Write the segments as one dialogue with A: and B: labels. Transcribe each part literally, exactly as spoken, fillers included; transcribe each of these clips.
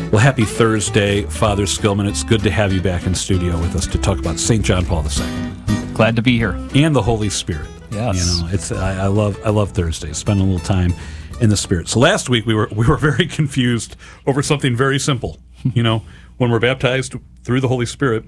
A: Well, happy Thursday, Father Skillman. It's good to have you back in studio with us to talk about Saint John Paul the Second.
B: Glad to be here.
A: And the Holy Spirit.
B: Yes.
A: You know, it's I, I love I love Thursdays. Spend a little time in the Spirit. So last week we were we were very confused over something very simple. You know, when we're baptized through the Holy Spirit,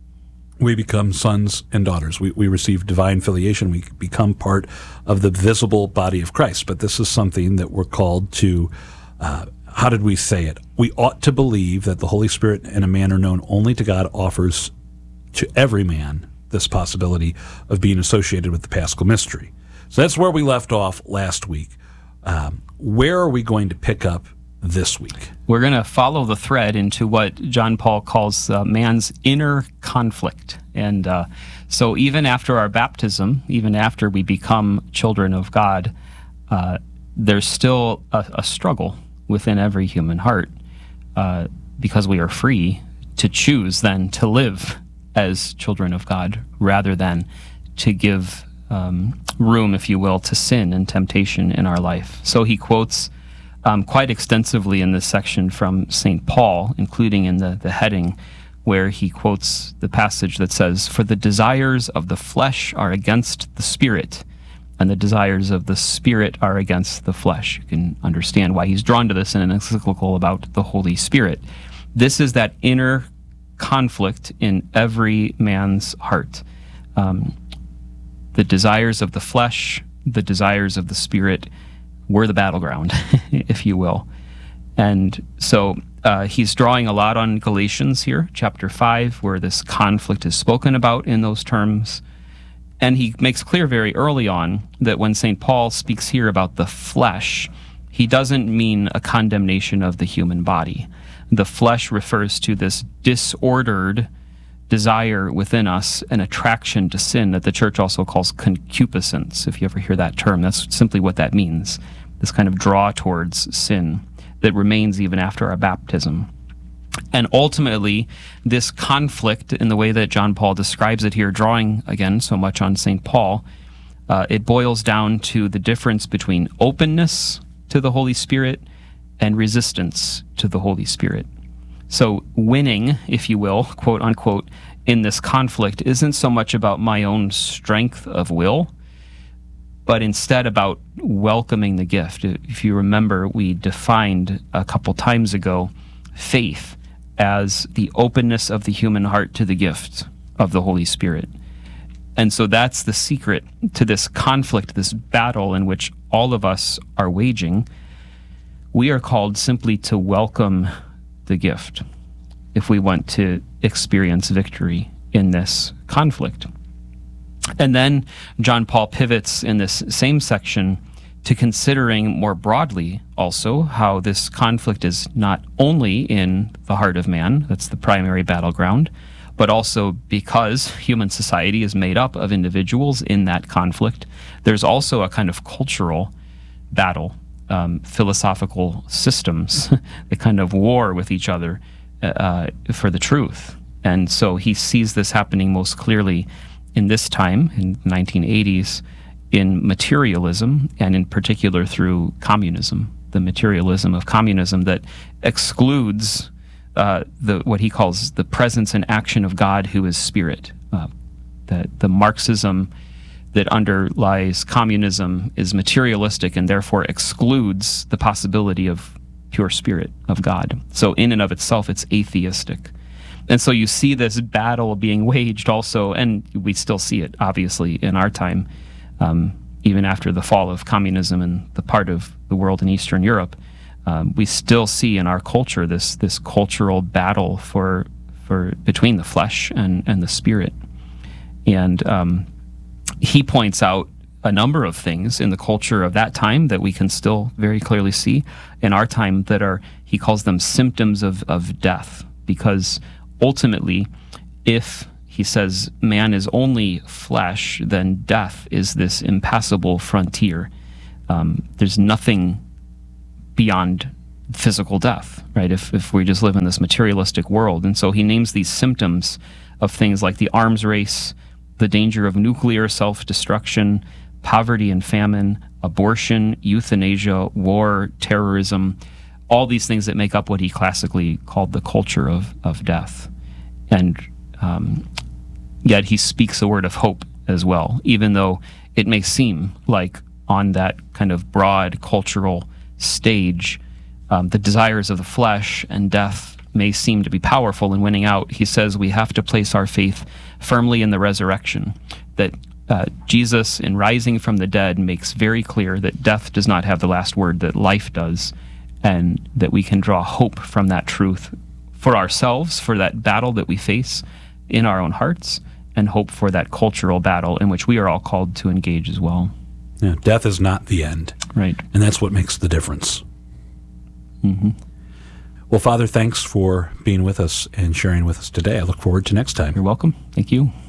A: we become sons and daughters. We we receive divine filiation. We become part of the visible body of Christ. But this is something that we're called to. Uh, how did we say it? We ought to believe that the Holy Spirit, in a manner known only to God, offers to every man this possibility of being associated with the Paschal mystery. So that's where we left off last week. Um, where are we going to pick up this week?
B: We're going to follow the thread into what John Paul calls uh, man's inner conflict. And uh, so even after our baptism, even after we become children of God, uh, there's still a, a struggle within every human heart uh, because we are free to choose then to live as children of God rather than to give um, room, if you will, to sin and temptation in our life. So he quotes um, quite extensively in this section from Saint Paul, including in the, the heading where he quotes the passage that says, "For the desires of the flesh are against the spirit, and the desires of the Spirit are against the flesh." You can understand why he's drawn to this in an encyclical about the Holy Spirit. This is that inner conflict in every man's heart. Um, the desires of the flesh, the desires of the Spirit were the battleground, if you will. And so uh, he's drawing a lot on Galatians here, chapter five, where this conflict is spoken about in those terms. And he makes clear very early on that when Saint Paul speaks here about the flesh, he doesn't mean a condemnation of the human body. The flesh refers to this disordered desire within us, an attraction to sin that the church also calls concupiscence. If you ever hear that term, that's simply what that means. This kind of draw towards sin that remains even after our baptism. And ultimately, this conflict, in the way that John Paul describes it here, drawing, again, so much on Saint Paul, uh, it boils down to the difference between openness to the Holy Spirit and resistance to the Holy Spirit. So winning, if you will, quote unquote, in this conflict isn't so much about my own strength of will, but instead about welcoming the gift. If you remember, we defined a couple times ago faith as the openness of the human heart to the gift of the Holy Spirit. And so that's the secret to this conflict, this battle in which all of us are waging. We are called simply to welcome the gift if we want to experience victory in this conflict. And then John Paul pivots in this same section to considering more broadly also how this conflict is not only in the heart of man, that's the primary battleground, but also because human society is made up of individuals in that conflict, there's also a kind of cultural battle, um, philosophical systems, the kind of war with each other uh, for the truth. And so he sees this happening most clearly in this time, in the nineteen eighties, in materialism, and in particular through communism, the materialism of communism that excludes uh, the what he calls the presence and action of God, who is spirit. Uh, the, the Marxism that underlies communism is materialistic and therefore excludes the possibility of pure spirit of God. So in and of itself, it's atheistic. And so you see this battle being waged also, and we still see it, obviously, in our time, Um, even after the fall of communism in the part of the world in Eastern Europe, um, we still see in our culture this this cultural battle for for between the flesh and, and the spirit. And um, he points out a number of things in the culture of that time that we can still very clearly see in our time that are, he calls them symptoms of, of death, because ultimately, if he says man is only flesh, then death is this impassable frontier. Um, there's nothing beyond physical death, right? If if we just live in this materialistic world. And so he names these symptoms of things like the arms race, the danger of nuclear self-destruction, poverty and famine, abortion, euthanasia, war, terrorism, all these things that make up what he classically called the culture of, of death. And um, yet he speaks a word of hope as well, even though it may seem like on that kind of broad cultural stage, um, the desires of the flesh and death may seem to be powerful in winning out. He says we have to place our faith firmly in the resurrection, that uh, Jesus, in rising from the dead, makes very clear that death does not have the last word, that life does, and that we can draw hope from that truth for ourselves, for that battle that we face in our own hearts, and hope for that cultural battle in which we are all called to engage as well.
A: Yeah, death is not the end.
B: Right.
A: And that's what makes the difference.
B: Mm-hmm.
A: Well, Father, thanks for being with us and sharing with us today. I look forward to next time.
B: You're welcome. Thank you.